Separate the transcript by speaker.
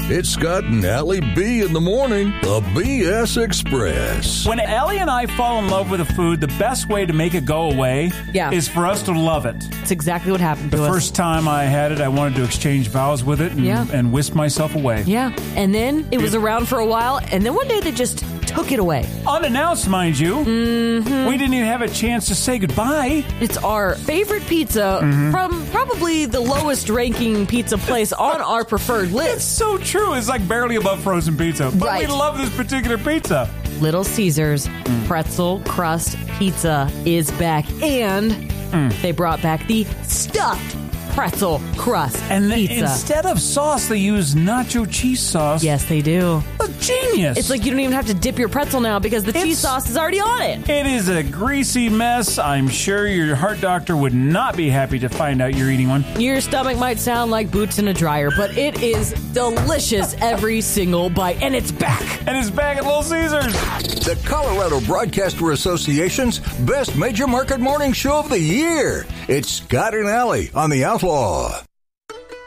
Speaker 1: It's Scott and Allie B in the morning, the BS Express.
Speaker 2: When Allie and I fall in love with a food, the best way to make it go away is for us to love it.
Speaker 3: It's exactly what happened to us.
Speaker 2: The first time I had it, I wanted to exchange vows with it and whisk myself away.
Speaker 3: Yeah, and then it was around for a while, and then one day they just took it away.
Speaker 2: Unannounced, mind you.
Speaker 3: Mm-hmm.
Speaker 2: We didn't even have a chance to say goodbye.
Speaker 3: It's our favorite pizza from probably the lowest ranking pizza place on our preferred list.
Speaker 2: It's so true. It's like barely above frozen pizza. But we love this particular pizza.
Speaker 3: Little Caesars pretzel crust pizza is back, and they brought back the stuffed pretzel crust
Speaker 2: and
Speaker 3: pizza.
Speaker 2: Instead of sauce, they use nacho cheese sauce.
Speaker 3: Yes, they do.
Speaker 2: A genius.
Speaker 3: It's like you don't even have to dip your pretzel now because the cheese sauce is already on it.
Speaker 2: It is a greasy mess. I'm sure your heart doctor would not be happy to find out you're eating one.
Speaker 3: Your stomach might sound like boots in a dryer, but it is delicious every single bite, and it's back.
Speaker 2: And it's back at Little Caesars.
Speaker 1: The Colorado Broadcaster Association's best major market morning show of the year. It's Scott and Allie on the Outlaw.